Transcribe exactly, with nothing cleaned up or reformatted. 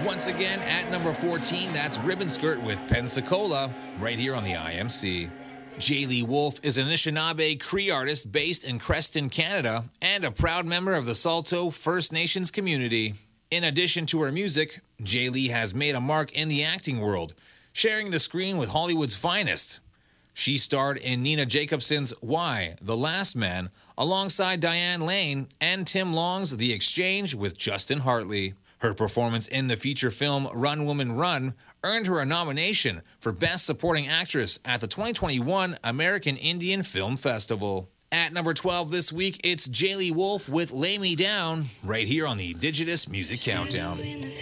Once again, at number fourteen, that's Ribbon Skirt with Pensacola, right here on the I M C. Jaylee Wolf is an Anishinaabe Cree artist based in Creston, Canada, and a proud member of the Saulteaux First Nations community. In addition to her music, Jaylee has made a mark in the acting world, sharing the screen with Hollywood's finest. She starred in Nina Jacobson's Why, The Last Man, alongside Diane Lane and Tim Long's The Exchange with Justin Hartley. Her performance in the feature film Run Woman Run earned her a nomination for Best Supporting Actress at the twenty twenty-one American Indian Film Festival. At number twelve this week, it's Jaylee Wolf with Lay Me Down, right here on the Indigenous Music Countdown.